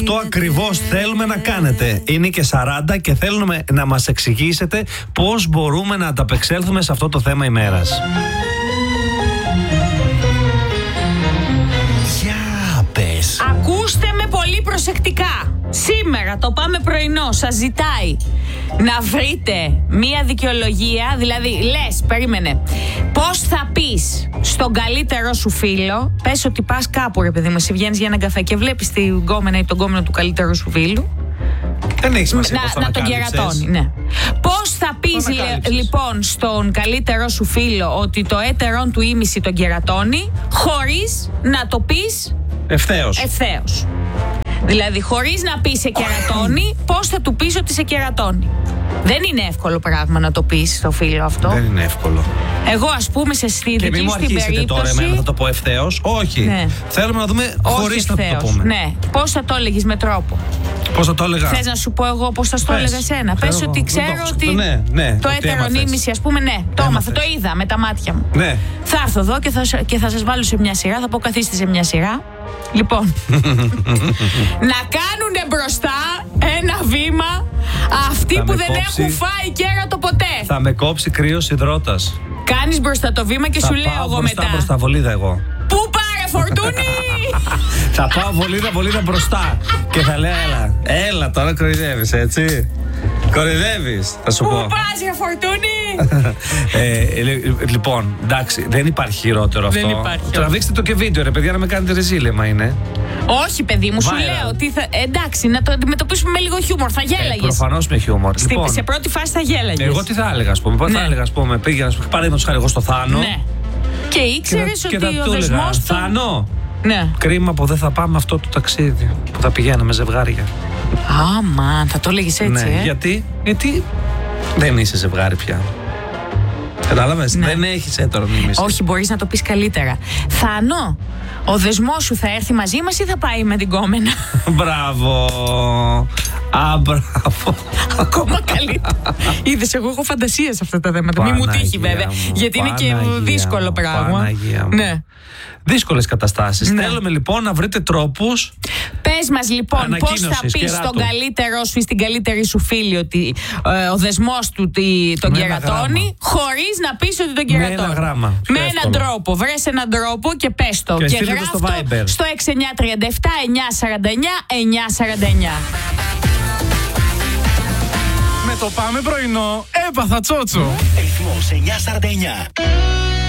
Αυτό ακριβώς θέλουμε να κάνετε. Είναι και 40 και θέλουμε να μας εξηγήσετε πώς μπορούμε να ανταπεξέλθουμε σε αυτό το θέμα ημέρας. Για πες. Ακούστε με πολύ προσεκτικά. Σήμερα το Πάμε Πρωινό σας ζητάει να βρείτε μία δικαιολογία. Δηλαδή λες, περίμενε, πώς θα πεις στον καλύτερό σου φίλο. Πες ότι πας κάπου, ρε παιδί μου, εσύ βγαίνεις για έναν καφέ και βλέπεις την γκόμενα ή τον γκόμενο του καλύτερου σου φίλου. Δεν έχει σημασία να τον κερατώνει, ναι. Πώς θα πεις λοιπόν στον καλύτερό σου φίλο ότι το έτερον του ήμιση τον κερατώνει, χωρίς να το πεις ευθέως. Δηλαδή, χωρίς να πεις σε κερατώνει, πώς θα του πεις ότι σε κερατώνει. Δεν είναι εύκολο πράγμα να το πεις στο φίλο αυτό. Δεν είναι εύκολο. Εγώ, ας πούμε, σε στη δική στην περίπτωση. Και μην μου αρχίσετε τώρα εμένα θα το πω ευθέως. Όχι. Ναι. Θέλουμε να δούμε χωρίς να το πούμε. Ναι. Πώς θα το έλεγες με τρόπο. Πώς θα το έλεγα. Θες να σου πω εγώ πώς θα το έλεγα εσένα. Πες ότι ξέρω ότι το έτερον ήμιση, ας πούμε, ναι. Το έμαθα, το είδα με τα μάτια μου. Ναι. Θα έρθω εδώ και θα σας βάλω σε μια σειρά. Θα πω καθίστε σε μια σειρά. Λοιπόν, να κάνουνε μπροστά ένα βήμα αυτοί που δεν έχουν φάει κέρατο ποτέ. Θα με κόψει κρύος υδρότας. Κάνεις μπροστά το βήμα και σου λέω εγώ μετά. Θα πάω μπροστά βολίδα εγώ. Πού πάρε Φορτούνη. Θα πάω βολίδα μπροστά. Και θα λέω έλα τώρα κοροϊδεύεις, έτσι. Κοροϊδεύεις, θα σου πω. Πού πας ρε Φορτούνη. Λοιπόν, εντάξει, δεν υπάρχει χειρότερο αυτό. Δεν υπάρχει. Τραβήξτε το και βίντεο, ρε παιδιά, να με κάνετε ρεζίλεμα είναι. Όχι, παιδί μου, σου λέω ότι εντάξει, να το αντιμετωπίσουμε με λίγο χιούμορ. Θα γέλαγες. Προφανώς με χιούμορ. Λοιπόν, σε πρώτη φάση θα γέλαγες. Εγώ τι θα έλεγα, ας πούμε. Θα έλεγα, ας πούμε, πήγα παραδείγματος χάρη εγώ στο Θάνο. Ναι. Και ήξερες ότι ο δεσμός του. Θάνο. Ναι. Κρίμα που δεν θα πάμε αυτό το ταξίδι που θα πηγαίναμε ζευγάρια. Άμα, θα το έλεγες έτσι. Ναι, γιατί δεν είσαι ζευγάρι πια. Κατάλαβες, ναι. Δεν έχεις έτερον ήμιση. Όχι, μπορείς να το πεις καλύτερα. Θάνο, ο δεσμός σου θα έρθει μαζί μας ή θα πάει με την κόμενα. Μπράβο. Μπράβο. Ακόμα καλύτερα. Είδες, εγώ έχω φαντασία σε αυτά τα θέματα. Μη μου τύχει βέβαια, γιατί είναι και δύσκολο πράγμα. Ναι. Δύσκολες καταστάσεις. Ναι. Θέλουμε λοιπόν να βρείτε τρόπους. Πες μας λοιπόν πώς θα πεις στον καλύτερό σου ή στην καλύτερη σου φίλη ότι ο δεσμός του τον κερατώνει, χωρίς να πεις ότι τον κερατώνει. Με ένα γράμμα. Με έναν τρόπο. Βρες έναν τρόπο και πες το. Και γράφτο στο 6937 949 949. Με το Πάμε Πρωινό έπαθα τσότσο. Ρυθμός 949.